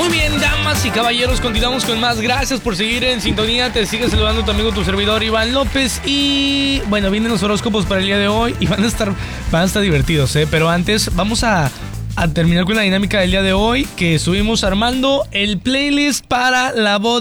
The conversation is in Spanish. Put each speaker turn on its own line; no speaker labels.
Muy bien, damas y caballeros, continuamos con más. Gracias por seguir en sintonía. Te sigue saludando tu amigo, tu servidor Iván López. Y bueno, vienen los horóscopos para el día de hoy y van a estar divertidos, pero antes vamos a terminar con la dinámica del día de hoy, que estuvimos armando el playlist para la boda